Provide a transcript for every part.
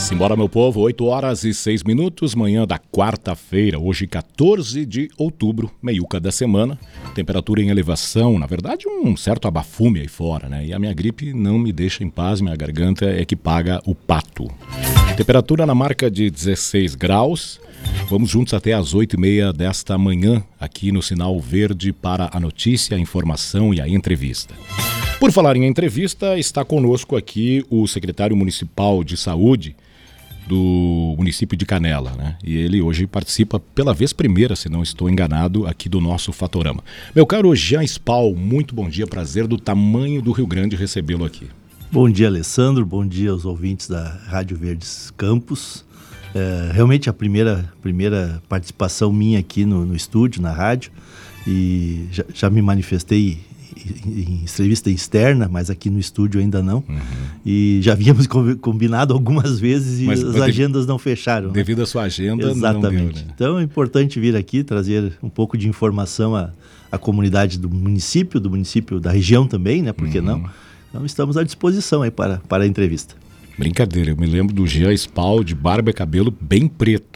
Simbora, meu povo, 8h06, manhã da quarta-feira, hoje 14 de outubro, meiuca da semana, temperatura em elevação, na verdade um certo abafume aí fora, né? E a minha gripe não me deixa em paz, minha garganta é que paga o pato. Temperatura na marca de 16 graus, vamos juntos até às 8h30 desta manhã, aqui no Sinal Verde para a notícia, a informação e a entrevista. Por falar em entrevista, está conosco aqui o secretário municipal de saúde do município de Canela, né? E ele hoje participa pela vez primeira, se não estou enganado, aqui do nosso Fatorama. Meu caro Jean Spal, muito bom dia, prazer do tamanho do Rio Grande recebê-lo aqui. Bom dia, Alessandro, bom dia aos ouvintes da Rádio Verdes Campos. Realmente a primeira participação minha aqui no estúdio, na rádio, e já me manifestei em entrevista externa, mas aqui no estúdio ainda não. E já havíamos combinado algumas vezes e mas as agendas não fecharam. Devido à sua agenda, exatamente. Não deu, né? Então é importante vir aqui trazer um pouco de informação à comunidade do município, da região também, né? Por que não? Então estamos à disposição aí para a entrevista. Brincadeira, eu me lembro do Jean Spal de barba e cabelo bem preto.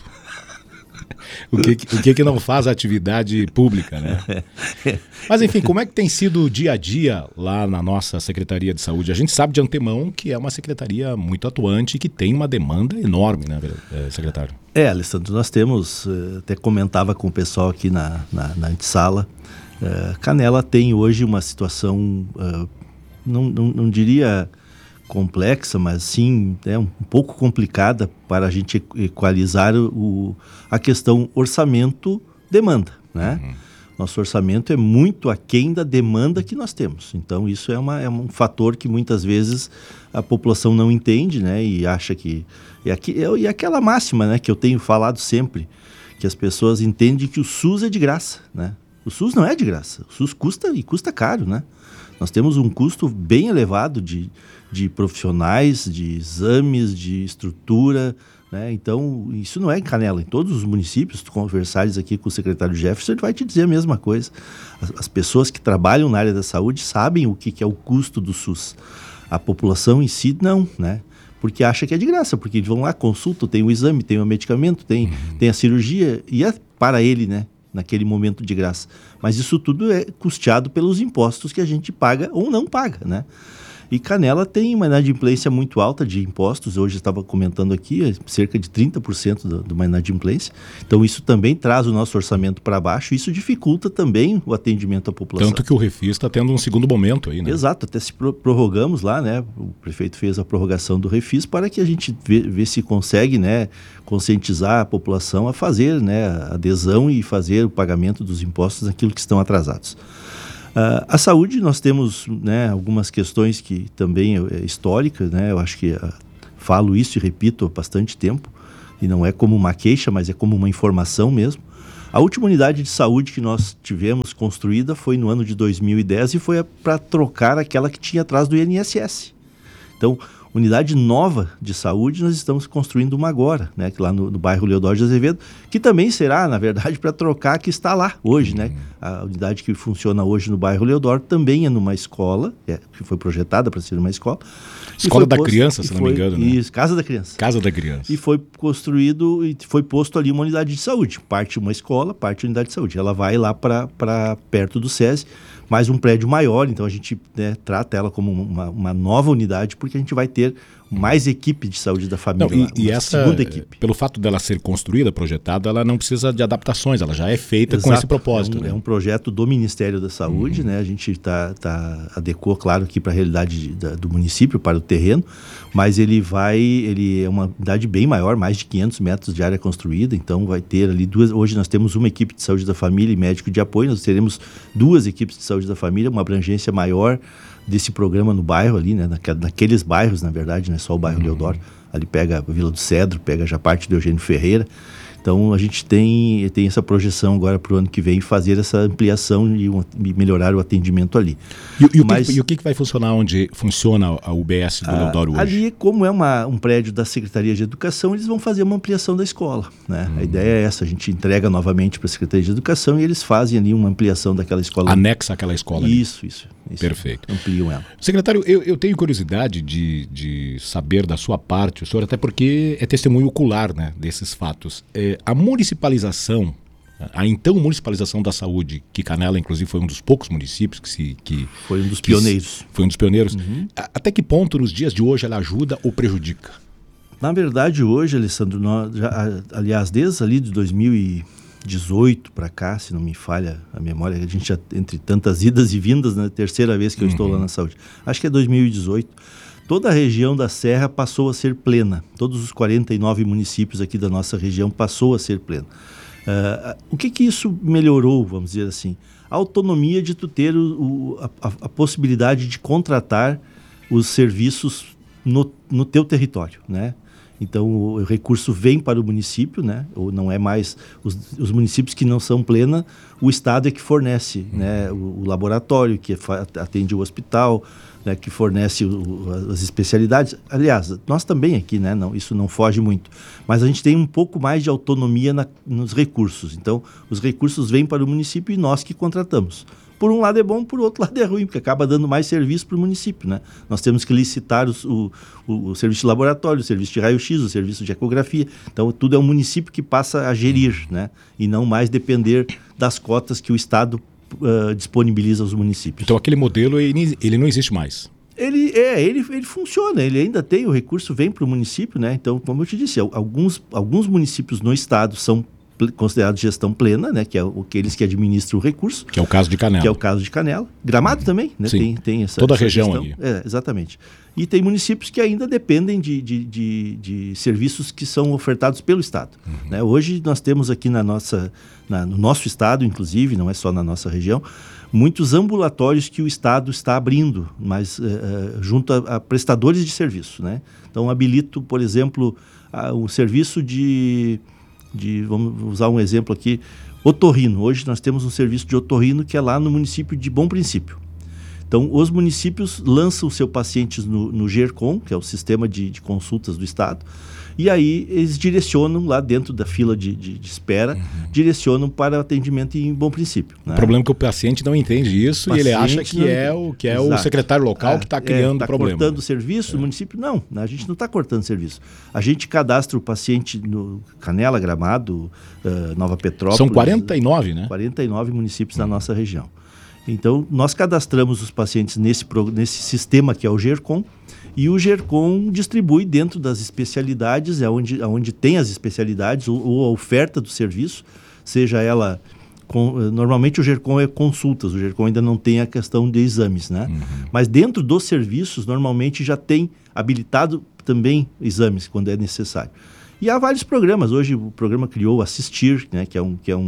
O que não faz a atividade pública, né? Mas enfim, como é que tem sido o dia a dia lá na nossa Secretaria de Saúde? A gente sabe de antemão que é uma secretaria muito atuante e que tem uma demanda enorme, né, secretário? Alessandro, nós temos, até comentava com o pessoal aqui na antessala, Canela tem hoje uma situação, não diria complexa, mas sim um pouco complicada para a gente equalizar a questão orçamento-demanda, né? Nosso orçamento é muito aquém da demanda que nós temos. Então isso é um fator que muitas vezes a população não entende, né? E acha que... E aquela máxima, né, que eu tenho falado sempre, que as pessoas entendem que o SUS é de graça, né? O SUS não é de graça. O SUS custa caro, né? Nós temos um custo bem elevado de profissionais, de exames, de estrutura, né? Então, isso não é em Canela. Em todos os municípios, tu conversares aqui com o secretário Jefferson, ele vai te dizer a mesma coisa. As pessoas que trabalham na área da saúde sabem o que é o custo do SUS. A população em si, não, né? Porque acha que é de graça, porque eles vão lá, consultam, tem o exame, tem o medicamento, tem a cirurgia, e é para ele, né? Naquele momento de graça. Mas isso tudo é custeado pelos impostos que a gente paga ou não paga, né? E Canela tem uma inadimplência muito alta de impostos. Hoje eu estava comentando aqui, cerca de 30% de uma inadimplência. Então isso também traz o nosso orçamento para baixo. Isso dificulta também o atendimento à população. Tanto que o Refis está tendo um segundo momento aí, né? Exato, até se prorrogamos lá, né? O prefeito fez a prorrogação do Refis para que a gente vê se consegue, né, conscientizar a população a fazer, né, a adesão e fazer o pagamento dos impostos naquilo que estão atrasados. A saúde, nós temos, né, algumas questões que também é histórica, né? Eu acho que falo isso e repito há bastante tempo, e não é como uma queixa, mas é como uma informação mesmo. A última unidade de saúde que nós tivemos construída foi no ano de 2010 e foi para trocar aquela que tinha atrás do INSS. Então, unidade nova de saúde, nós estamos construindo uma agora, né, que lá no bairro Leodoro de Azevedo, que também será, na verdade, para trocar a que está lá hoje, né? A unidade que funciona hoje no bairro Leodoro também é numa escola, que foi projetada para ser uma escola. Escola da criança, se não me engano, né? Isso, Casa da Criança. Casa da Criança. E foi construído e foi posto ali uma unidade de saúde, parte uma escola, parte unidade de saúde. Ela vai lá para perto do SESI, mais um prédio maior, então a gente, né, trata ela como uma nova unidade, porque a gente vai ter mais equipe de saúde da família. Não, e essa segunda equipe. Pelo fato dela ser construída, projetada, ela não precisa de adaptações, ela já é feita. Exato, com esse propósito. É um projeto do Ministério da Saúde, né? A gente adequou, claro, aqui para a realidade do município, para o terreno, mas ele é uma unidade bem maior, mais de 500 metros de área construída, então vai ter ali hoje nós temos uma equipe de saúde da família e médico de apoio, nós teremos 2 equipes de saúde da família, uma abrangência maior desse programa no bairro ali, né? Naqueles bairros, na verdade, não é só o bairro Leodoro, ali pega a Vila do Cedro, pega já parte do Eugênio Ferreira. Então a gente tem essa projeção agora para o ano que vem, fazer essa ampliação e melhorar o atendimento ali. E o que vai funcionar onde funciona a UBS do Leodoro hoje? Ali, como é um prédio da Secretaria de Educação, eles vão fazer uma ampliação da escola, né? A ideia é essa, a gente entrega novamente para a Secretaria de Educação e eles fazem ali uma ampliação daquela escola. Anexa àquela escola. Isso. Perfeito. Ampliam ela. Secretário, eu tenho curiosidade de saber da sua parte, o senhor, até porque é testemunho ocular, né, desses fatos. A municipalização, a então municipalização da saúde, que Canela, inclusive, foi um dos poucos municípios que foi um dos pioneiros. Foi um dos pioneiros. Até que ponto, nos dias de hoje, ela ajuda ou prejudica? Na verdade, hoje, Alessandro, aliás, desde ali de 2018 para cá, se não me falha a memória, a gente já, entre tantas idas e vindas, né, terceira vez que eu estou lá na saúde, acho que é 2018, toda a região da Serra passou a ser plena. Todos os 49 municípios aqui da nossa região passou a ser plena. O que isso melhorou, vamos dizer assim? A autonomia de tu ter a possibilidade de contratar os serviços no teu território, né? Então o recurso vem para o município, né? Ou não é mais os municípios que não são plena, o Estado é que fornece, né? O laboratório que atende o hospital, né? Que fornece as especialidades. Aliás, nós também aqui, né? Isso não foge muito. Mas a gente tem um pouco mais de autonomia nos recursos. Então os recursos vêm para o município e nós que contratamos. Por um lado é bom, por outro lado é ruim, porque acaba dando mais serviço para o município, né? Nós temos que licitar o serviço de laboratório, o serviço de raio-x, o serviço de ecografia. Então, tudo é o município que passa a gerir, né? E não mais depender das cotas que o Estado disponibiliza aos municípios. Então, aquele modelo, ele não existe mais. Ele funciona, ele ainda tem, o recurso vem para o município, né? Então, como eu te disse, alguns municípios no Estado são considerado gestão plena, né, que é aqueles que administram o recurso. Que é o caso de Canela. Que é o caso de Canela. Gramado também, né? Sim. Tem essa toda a região gestão. ali. Exatamente. E tem municípios que ainda dependem de serviços que são ofertados pelo Estado. Né? Hoje nós temos aqui no nosso Estado, inclusive, não é só na nossa região, muitos ambulatórios que o Estado está abrindo, mas junto a prestadores de serviço, né? Então habilito, por exemplo, um serviço vamos usar um exemplo aqui, otorrino. Hoje nós temos um serviço de otorrino que é lá no município de Bom Princípio. Então, os municípios lançam seus pacientes no GERCOM, que é o sistema de consultas do Estado, e aí eles direcionam lá dentro da fila de espera, direcionam para atendimento em Bom Princípio. Né? O problema é que o paciente não entende isso e ele acha que é o secretário local que está criando problema. Está cortando o serviço, o município? Não, a gente não está cortando serviço. A gente cadastra o paciente no Canela, Gramado, Nova Petrópolis. São 49, né? 49 municípios da nossa região. Então, nós cadastramos os pacientes nesse sistema que é o GERCOM, e o GERCOM distribui dentro das especialidades, onde tem as especialidades ou a oferta do serviço, seja ela... Normalmente o GERCOM é consultas, o GERCOM ainda não tem a questão de exames, né? Mas dentro dos serviços, normalmente já tem habilitado também exames, quando é necessário. E há vários programas. Hoje o programa criou o Assistir, né, que é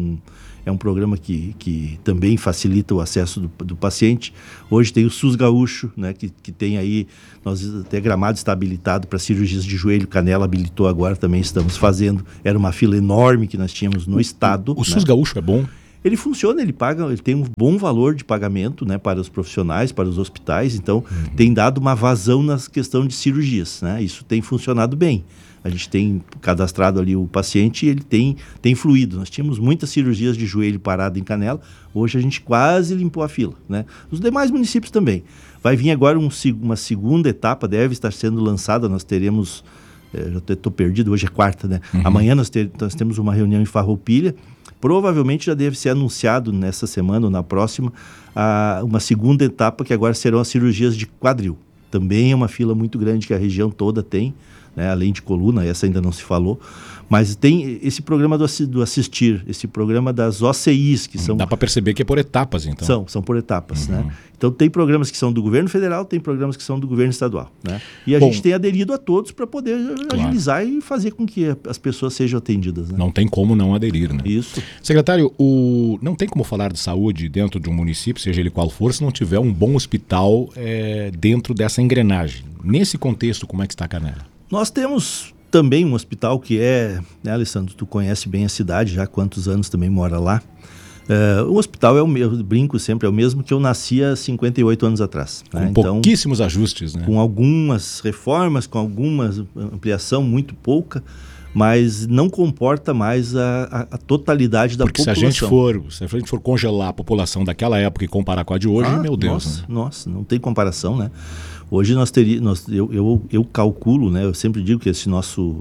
um programa que também facilita o acesso do paciente. Hoje tem o SUS Gaúcho, né, que tem aí, até Gramado está habilitado para cirurgias de joelho, Canela habilitou agora, também estamos fazendo. Era uma fila enorme que nós tínhamos no estado. O SUS Gaúcho é bom? Ele funciona, ele tem um bom valor de pagamento, né, para os profissionais, para os hospitais, então tem dado uma vazão na questão de cirurgias, né? Isso tem funcionado bem. A gente tem cadastrado ali o paciente e ele tem fluído. Nós tínhamos muitas cirurgias de joelho parado em Canela, hoje a gente quase limpou a fila, né? Os demais municípios também. Vai vir agora uma segunda etapa, deve estar sendo lançada, nós teremos, já estou perdido, hoje é quarta, né? Amanhã nós temos uma reunião em Farroupilha. Provavelmente já deve ser anunciado nessa semana ou na próxima uma segunda etapa, que agora serão as cirurgias de quadril. Também é uma fila muito grande que a região toda tem, né? Além de coluna, essa ainda não se falou. Mas tem esse programa do Assistir, esse programa das OCIs, que são... Dá para perceber que é por etapas, então. São por etapas, né? Então tem programas que são do governo federal, tem programas que são do governo estadual, né? E a gente tem aderido a todos para poder agilizar e fazer com que as pessoas sejam atendidas, né? Não tem como não aderir, né? Isso. Secretário, não tem como falar de saúde dentro de um município, seja ele qual for, se não tiver um bom hospital dentro dessa engrenagem. Nesse contexto, como é que está a Canela? Nós temos também um hospital que né, Alessandro, tu conhece bem a cidade, já há quantos anos também mora lá. O hospital eu brinco sempre, é o mesmo que eu nasci há 58 anos atrás. Com pouquíssimos ajustes, né? Com algumas reformas, com alguma ampliação muito pouca, mas não comporta mais a totalidade da população. Porque se a gente for congelar a população daquela época e comparar com a de hoje, meu Deus. Nossa, não tem comparação, né? Hoje eu calculo, né? Eu sempre digo que esse nosso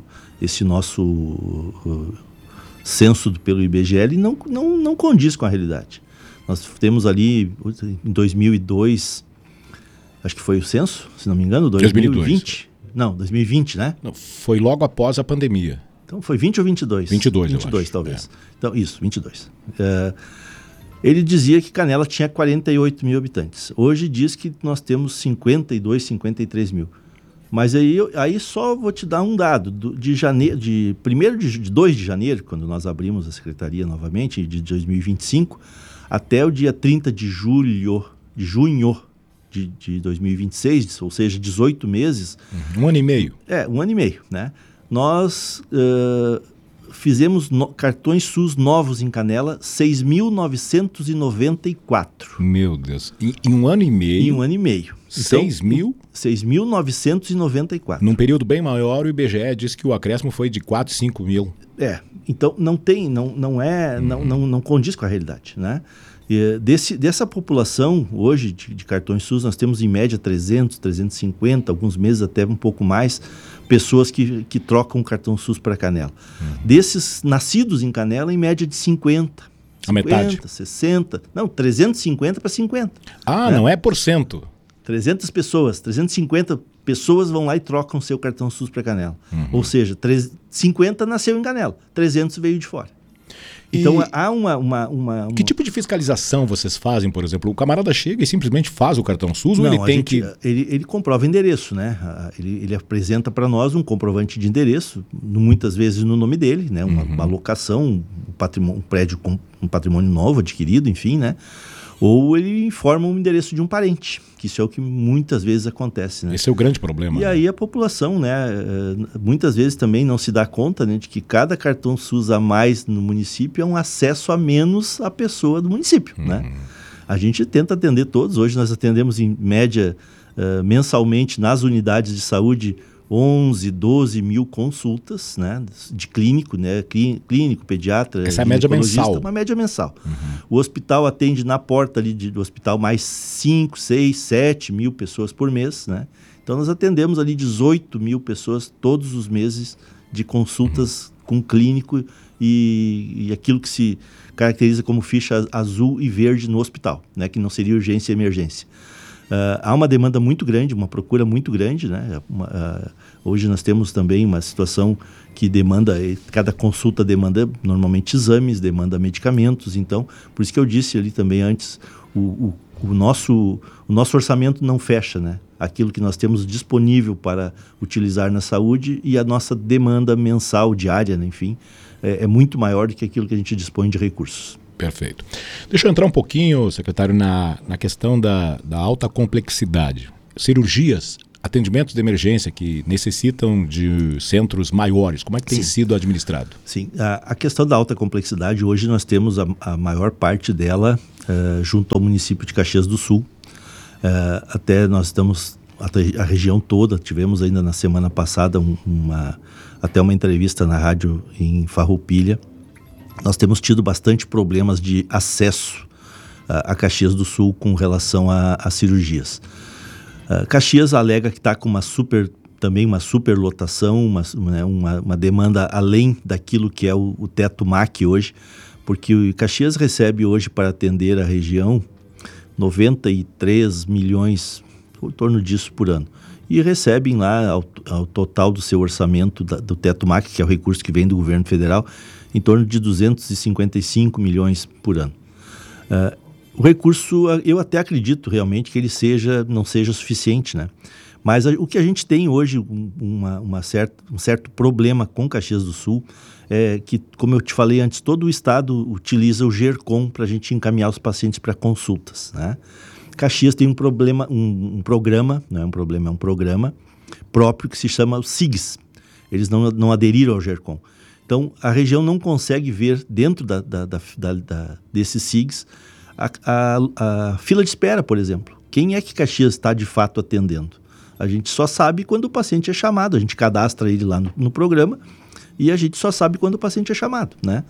censo pelo IBGE ele não condiz com a realidade. Nós temos ali, em 2002, acho que foi o censo, se não me engano, 2020. Não, 2020, né? Não, foi logo após a pandemia. Então foi 20 ou 22? 22, 22 talvez. Então, isso, 22. Ele dizia que Canela tinha 48 mil habitantes. Hoje diz que nós temos 52, 53 mil. Mas aí só vou te dar um dado. De 2 de janeiro, quando nós abrimos a secretaria novamente, de 2025, até o dia 30 de junho de 2026, ou seja, 18 meses. Um ano e meio. Um ano e meio, né? Nós fizemos cartões SUS novos em Canela, 6.994. Meu Deus. Em um ano e meio? Em um ano e meio. 6.994. Num período bem maior, o IBGE disse que o acréscimo foi de 4, 5 mil. Então não condiz com a realidade, né? Dessa população hoje de cartões SUS, nós temos em média 300, 350, alguns meses até um pouco mais, pessoas que trocam o cartão SUS para Canela. Desses nascidos em Canela, em média de 50. A metade? 60, não, 350 para 50. Né? Não é porcento. 350 pessoas vão lá e trocam seu cartão SUS para Canela. Ou seja, 50 nasceu em Canela, 300 veio de fora. Então há uma... Que tipo de fiscalização vocês fazem, por exemplo? O camarada chega e simplesmente faz o cartão SUS ou ele tem que... Ele comprova endereço, né? Ele apresenta para nós um comprovante de endereço, muitas vezes no nome dele, né? Uma locação, um prédio com um patrimônio novo adquirido, enfim, né? Ou ele informa o endereço de um parente, que isso é o que muitas vezes acontece, né? Esse é o grande problema. E aí a população, né, muitas vezes também não se dá conta, né, de que cada cartão SUS a mais no município é um acesso a menos à pessoa do município, né? A gente tenta atender todos. Hoje nós atendemos em média mensalmente nas unidades de saúde 11, 12 mil consultas, né, de clínico, né, clínico, pediatra. Essa é a média mensal. Uma média mensal. O hospital atende na porta ali do hospital mais 5, 6, 7 mil pessoas por mês, né? Então nós atendemos ali 18 mil pessoas todos os meses de consultas com clínico e aquilo que se caracteriza como ficha azul e verde no hospital, né, que não seria urgência e emergência. Há uma demanda muito grande, uma procura muito grande, né? Hoje nós temos também uma situação que cada consulta demanda normalmente exames, demanda medicamentos. Então, por isso que eu disse ali também antes, o nosso orçamento não fecha, né? Aquilo que nós temos disponível para utilizar na saúde e a nossa demanda mensal, diária, né? Enfim, é muito maior do que aquilo que a gente dispõe de recursos. Perfeito. Deixa eu entrar um pouquinho, secretário, na questão da alta complexidade. Cirurgias, atendimentos de emergência que necessitam de centros maiores, como é que tem sido administrado? Sim, a questão da alta complexidade, hoje nós temos a maior parte dela junto ao município de Caxias do Sul. Até nós estamos, a região toda, tivemos ainda na semana passada até uma entrevista na rádio em Farroupilha. Nós temos tido bastante problemas de acesso a Caxias do Sul com relação a cirurgias. Caxias alega que está com uma superlotação, uma demanda além daquilo que é o teto MAC hoje, porque o Caxias recebe hoje para atender a região 93 milhões, em torno disso por ano. E recebem lá, ao total do seu orçamento do teto MAC, que é o recurso que vem do governo federal, em torno de 255 milhões por ano. O recurso, eu até acredito realmente que ele não seja suficiente, né? Mas o que a gente tem hoje, um certo problema com Caxias do Sul, é que, como eu te falei antes, todo o estado utiliza o GERCOM para a gente encaminhar os pacientes para consultas, né? Caxias tem um programa, não é um problema, é um programa próprio que se chama o SIGS. Eles não aderiram ao GERCOM. Então, a região não consegue ver dentro desses SIGs a fila de espera, por exemplo. Quem é que Caxias está de fato atendendo? A gente só sabe quando o paciente é chamado. A gente cadastra ele lá no programa e a gente só sabe quando o paciente é chamado, né?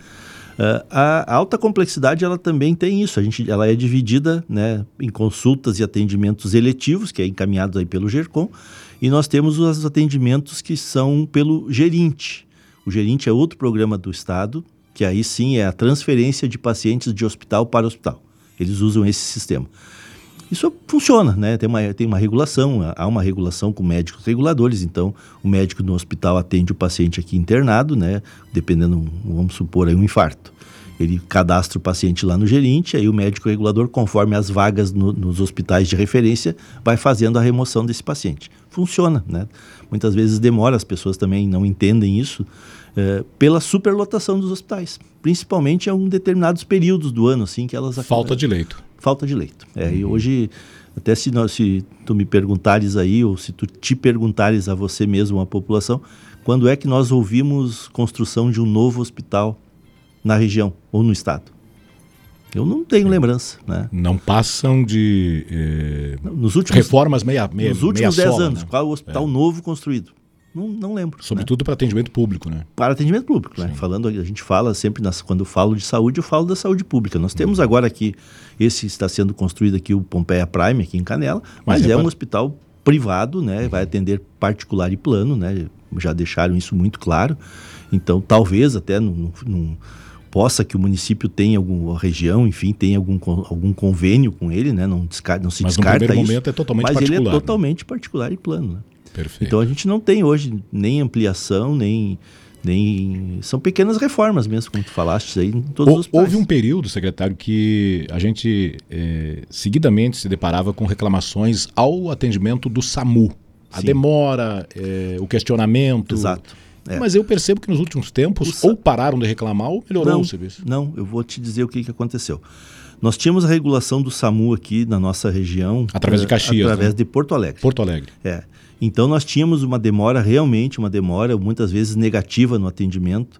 A alta complexidade, ela também tem isso. Ela é dividida, né, em consultas e atendimentos eletivos, que é encaminhado aí pelo GERCOM, e nós temos os atendimentos que são pelo gerente. O gerente é outro programa do Estado, que aí sim é a transferência de pacientes de hospital para hospital. Eles usam esse sistema. Isso funciona, né? Tem uma regulação, há uma regulação com médicos reguladores, então o médico no hospital atende o paciente aqui internado, né? Dependendo, vamos supor, aí um infarto. Ele cadastra o paciente lá no gerente, aí o médico regulador, conforme as vagas nos hospitais de referência, vai fazendo a remoção desse paciente. Funciona, né? Muitas vezes demora, as pessoas também não entendem isso, pela superlotação dos hospitais. Principalmente em determinados períodos do ano, assim, que elas... Falta de leito. Falta de leito. E hoje, até se tu me perguntares aí, ou se tu te perguntares a você mesmo, a população, quando é que nós ouvimos construção de um novo hospital na região ou no estado? Eu não tenho lembrança, né? Não passam de reformas nos últimos 10 anos, né? Qual o hospital novo construído? Não lembro. Sobretudo, né? Para atendimento público, né? Para atendimento público, né? A gente fala sempre, quando eu falo de saúde, eu falo da saúde pública. Nós temos agora aqui, esse está sendo construído aqui, o Pompeia Prime, aqui em Canela, mas é um hospital privado, né? Vai atender particular e plano, né? Já deixaram isso muito claro. Então, talvez até possa que o município tenha a região, enfim, tenha algum convênio com ele, né? Não se descarta isso. Mas no primeiro momento é totalmente particular. Mas ele é totalmente, né? Particular e plano, né? Perfeito. Então a gente não tem hoje nem ampliação, nem são pequenas reformas mesmo, como tu falaste aí, em todos os hospitais. Houve um período, secretário, que a gente seguidamente se deparava com reclamações ao atendimento do SAMU. A demora, o questionamento. Exato. Mas eu percebo que nos últimos tempos ou pararam de reclamar ou melhorou o serviço. Não, eu vou te dizer o que aconteceu. Nós tínhamos a regulação do SAMU aqui na nossa região. Através de Caxias. Através de Porto Alegre. Porto Alegre. Então nós tínhamos realmente uma demora, muitas vezes negativa no atendimento,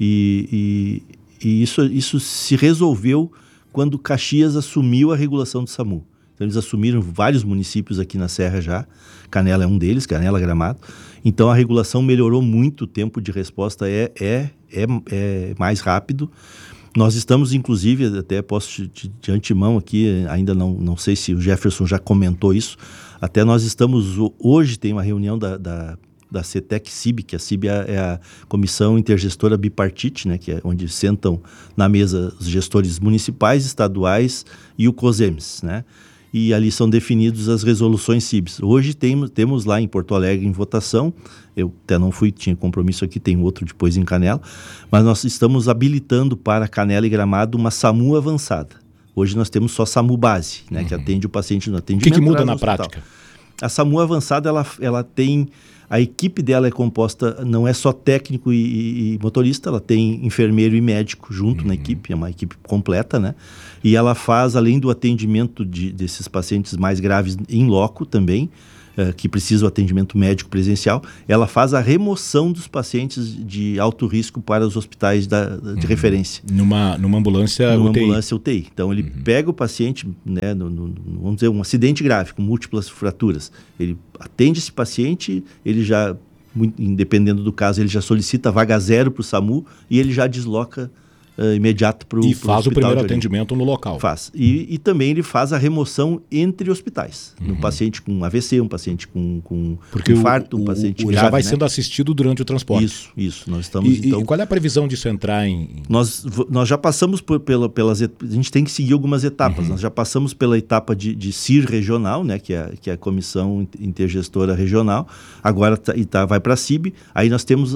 e isso se resolveu quando Caxias assumiu a regulação do SAMU. Então eles assumiram vários municípios aqui na Serra já, Canela é um deles, Canela, Gramado. Então a regulação melhorou muito, o tempo de resposta é mais rápido. Nós estamos, inclusive, até posso de antemão aqui, ainda não sei se o Jefferson já comentou isso, até nós estamos, hoje tem uma reunião da CETEC-CIB, que a CIB é a Comissão Intergestora Bipartite, né, que é onde sentam na mesa os gestores municipais, estaduais e o COSEMES, né? E ali são definidas as resoluções CIBs. Hoje temos lá em Porto Alegre em votação, eu até não fui, tinha compromisso aqui, tem outro depois em Canela, mas nós estamos habilitando para Canela e Gramado uma SAMU avançada. Hoje nós temos só SAMU base, né, que atende o paciente no atendimento. O que muda na prática? A SAMU avançada, ela tem... A equipe dela é composta, não é só técnico e motorista, ela tem enfermeiro e médico junto na equipe, é uma equipe completa, né? E ela faz, além do atendimento desses pacientes mais graves em loco também, que precisam de atendimento médico presencial, ela faz a remoção dos pacientes de alto risco para os hospitais de referência. Numa ambulância UTI. Numa ambulância UTI. Então, ele pega o paciente, né, vamos dizer, um acidente grave, com múltiplas fraturas. Ele atende esse paciente, ele já, dependendo do caso, ele já solicita vaga zero para o SAMU e ele já desloca imediato para o hospital. E faz o primeiro atendimento no local. Faz. E também ele faz a remoção entre hospitais. Um paciente com AVC, um paciente com infarto, um paciente grave. Ele já vai sendo assistido durante o transporte. Isso. Nós estamos, e qual é a previsão disso entrar em... Nós já passamos pelas etapas. A gente tem que seguir algumas etapas. Nós já passamos pela etapa de CIR regional, né, que é a Comissão Intergestora Regional. Agora vai para a CIB. Aí nós temos,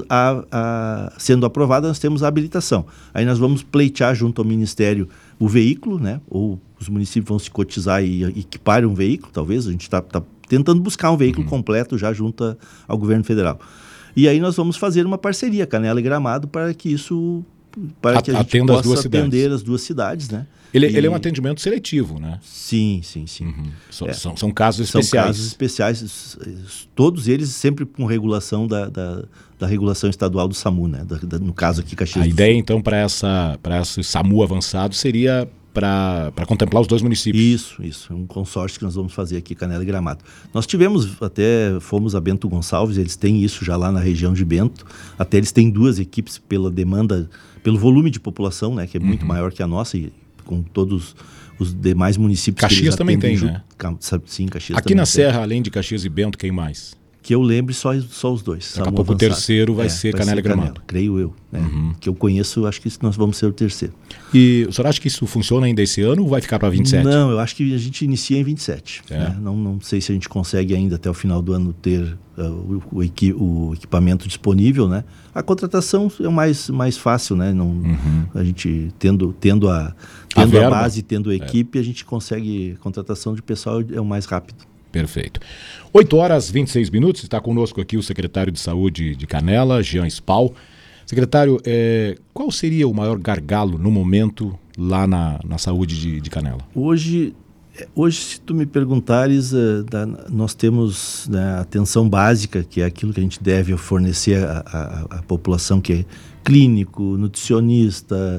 sendo aprovada, nós temos a habilitação. Aí nós vamos pleitear junto ao Ministério o veículo, né? Ou os municípios vão se cotizar e equipar um veículo, talvez. A gente está tentando buscar um veículo completo já junto ao governo federal. E aí nós vamos fazer uma parceria, Canela e Gramado, para que isso para que a gente Atenda possa as atender as duas cidades, né? Ele é um atendimento seletivo, né? Sim. Uhum. São casos especiais. São casos especiais, todos eles sempre com regulação da regulação estadual do SAMU, né? No caso aqui, Caxias A do ideia, Sul. então, para esse SAMU avançado seria para contemplar os dois municípios. Isso. É um consórcio que nós vamos fazer aqui, Canela e Gramado. Nós fomos a Bento Gonçalves, eles têm isso já lá na região de Bento. Até eles têm 2 equipes pela demanda, pelo volume de população, né? Que é muito maior que a nossa, e com todos os demais municípios. Caxias também tem, né? Sim, Caxias Aqui também na tem. Serra, além de Caxias e Bento, quem mais? Que eu lembre só os dois. Daqui a pouco o terceiro vai ser Canela e Gramado. Creio eu. Né? Que eu conheço, acho que nós vamos ser o terceiro. E o senhor acha que isso funciona ainda esse ano ou vai ficar para 27? Não, eu acho que a gente inicia em 27. É. Né? Não sei se a gente consegue ainda até o final do ano ter o equipamento disponível, né? A contratação é o mais fácil, né? A gente tendo a base, tendo a equipe, a gente consegue, a contratação de pessoal é o mais rápido. Perfeito. 8h26, está conosco aqui o secretário de Saúde de Canela, Jean Spal. Secretário, qual seria o maior gargalo no momento lá na saúde de Canela? Hoje, se tu me perguntares, nós temos, né, a atenção básica, que é aquilo que a gente deve fornecer à população, que é clínico, nutricionista,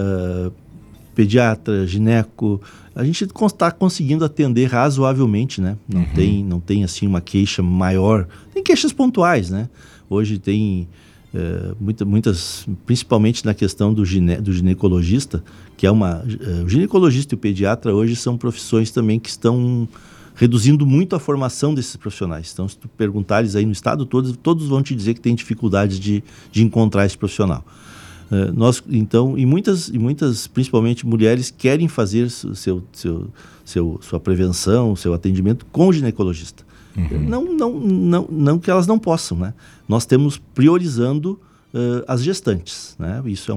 pediatra, gineco. A gente está conseguindo atender razoavelmente, né? Não tem assim uma queixa maior. Tem queixas pontuais, né? Hoje tem muitas, principalmente na questão do ginecologista, que é o ginecologista e o pediatra hoje são profissões também que estão reduzindo muito a formação desses profissionais. Então, se tu perguntares aí no estado, todos vão te dizer que tem dificuldades de encontrar esse profissional. Então, e muitas, principalmente mulheres, querem fazer sua prevenção, seu atendimento com o ginecologista. Não que elas não possam, né? Nós temos priorizando as gestantes, né? Isso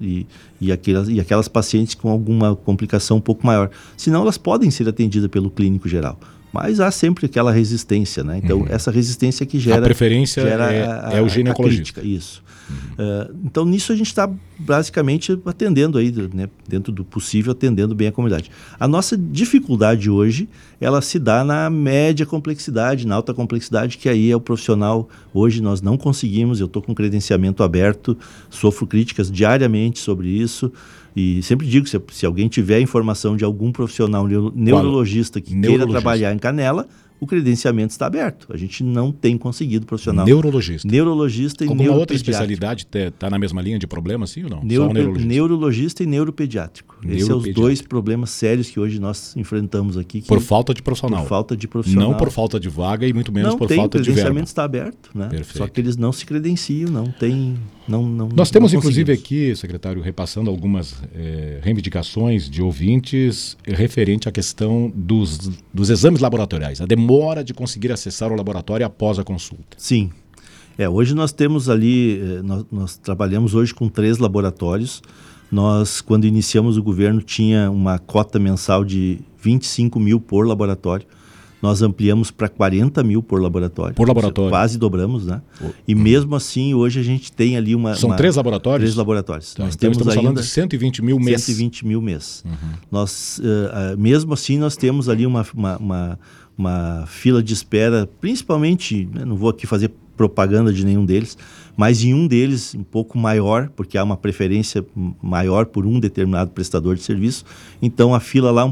é aquelas pacientes com alguma complicação um pouco maior. Senão, elas podem ser atendidas pelo clínico geral. Mas há sempre aquela resistência, né? Então, essa resistência que gera... A preferência é o ginecologista. Isso. Então, nisso a gente está basicamente atendendo aí, né, dentro do possível, atendendo bem a comunidade. A nossa dificuldade hoje, ela se dá na média complexidade, na alta complexidade, que aí é o profissional. Hoje nós não conseguimos, eu estou com credenciamento aberto, sofro críticas diariamente sobre isso. E sempre digo, se alguém tiver informação de algum profissional neurologista que queira trabalhar em Canela, o credenciamento está aberto. A gente não tem conseguido profissional. Neurologista e neuropediátrico. Alguma outra especialidade está na mesma linha de problema, sim ou não? Só um neurologista e neuropediátrico. Esses são os 2 problemas sérios que hoje nós enfrentamos aqui. Por falta de profissional. Por falta de profissional. Não por falta de vaga e muito menos por falta de verba. O credenciamento está aberto, né? Perfeito. Só que eles não se credenciam, não tem... Nós temos, inclusive, aqui, secretário, repassando algumas reivindicações de ouvintes referente à questão dos exames laboratoriais, a demora de conseguir acessar o laboratório após a consulta. Sim. Hoje nós temos ali, nós trabalhamos hoje com 3 laboratórios. Nós, quando iniciamos o governo, tinha uma cota mensal de 25 mil por laboratório. Nós ampliamos para 40 mil por laboratório. Por laboratório. Quase dobramos, né? E mesmo assim, hoje a gente tem ali São 3 laboratórios? 3 laboratórios. Tá, nós então temos estamos falando de 120 mil mês. 120 mil mês. Nós, mesmo assim, nós temos ali uma fila de espera, principalmente, né, não vou aqui fazer propaganda de nenhum deles, mas em um deles um pouco maior, porque há uma preferência maior por um determinado prestador de serviço. Então a fila lá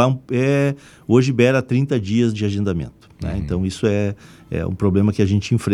hoje beira 30 dias de agendamento, né? Então isso é um problema que a gente enfrenta.